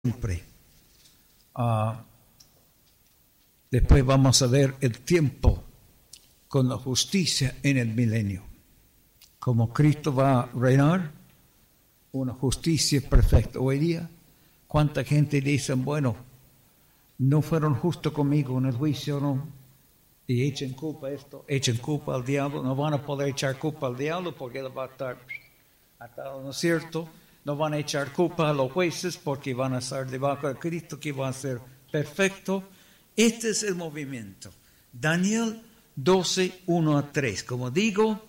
siempre. Después vamos a ver el tiempo con la justicia en el milenio. Como Cristo va a reinar, una justicia perfecta. Hoy día, ¿cuánta gente dice, bueno, no fueron justos conmigo en el juicio, no? Y echen culpa a esto, echen culpa al diablo. No van a poder echar culpa al diablo porque él va a estar atado, ¿no es cierto? No van a echar culpa a los jueces porque van a estar debajo de Cristo, que va a ser perfecto. Este es el movimiento. Daniel 12, 1 a 3. Como digo,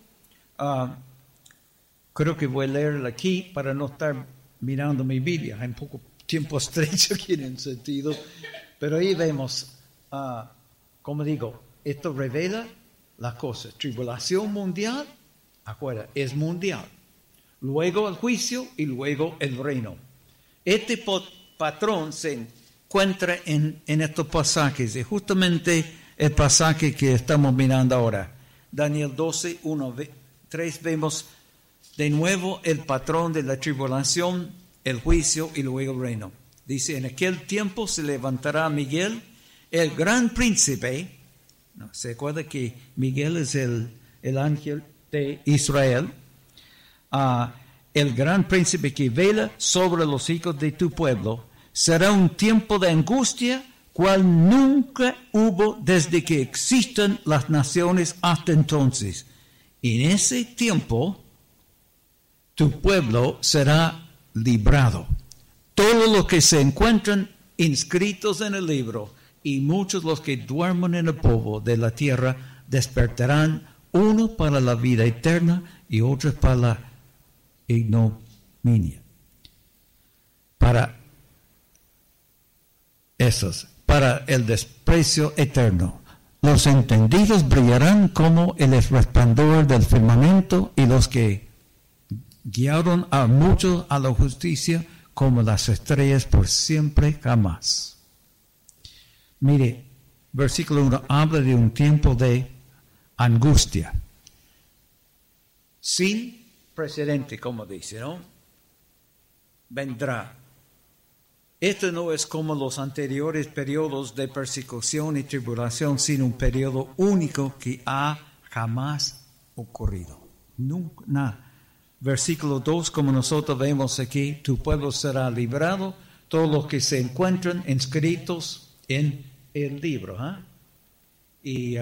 creo que voy a leerla aquí para no estar mirando mi Biblia. Hay un poco tiempo estrecho aquí en el sentido. Pero ahí vemos, como digo, esto revela las cosas. Tribulación mundial, acuérdate, es mundial. Luego el juicio y luego el reino. Este patrón se encuentra en estos pasajes. Y justamente el pasaje que estamos mirando ahora. Daniel 12, 1, 3, vemos de nuevo el patrón de la tribulación, el juicio y luego el reino. Dice, en aquel tiempo se levantará Miguel, el gran príncipe. ¿No? ¿Se acuerda que Miguel es el ángel de Israel? El gran príncipe que vela sobre los hijos de tu pueblo. Será un tiempo de angustia, cual nunca hubo desde que existen las naciones hasta entonces. En ese tiempo, tu pueblo será librado. Todos los que se encuentran inscritos en el libro y muchos los que duermen en el polvo de la tierra despertarán, uno para la vida eterna y otros para la ignominia. Para el desprecio eterno. Los entendidos brillarán como el resplandor del firmamento, y los que guiaron a muchos a la justicia como las estrellas por siempre jamás. Mire, versículo 1 habla de un tiempo de angustia sin precedente, como dice, ¿no? Vendrá. Esto no es como los anteriores periodos de persecución y tribulación, sino un periodo único que ha jamás ocurrido. Nunca, nada. Versículo 2, como nosotros vemos aquí, tu pueblo será librado, todos los que se encuentran inscritos en el libro. Y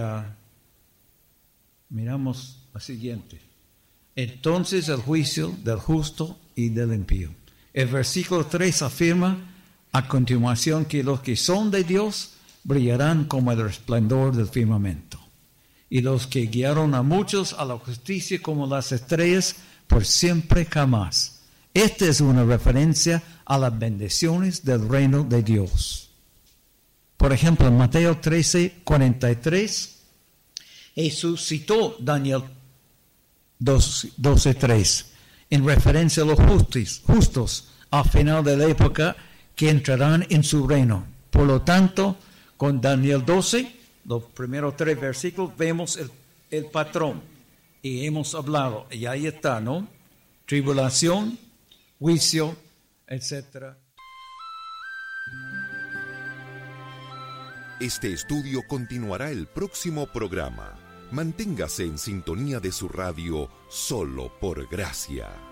miramos la siguiente. Entonces el juicio del justo y del impío. El versículo 3 afirma a continuación que los que son de Dios brillarán como el resplandor del firmamento. Y los que guiaron a muchos a la justicia como las estrellas por siempre jamás. Esta es una referencia a las bendiciones del reino de Dios. Por ejemplo, en Mateo 13, 43, Jesús citó Daniel 12, 3, en referencia a los justos al final de la época que entrarán en su reino. Por lo tanto, con Daniel 12, los primeros 3 versículos, vemos el patrón. Y hemos hablado, y ahí está, ¿no? Tribulación, juicio, etc. Este estudio continuará el próximo programa. Manténgase en sintonía de su radio Solo por Gracia.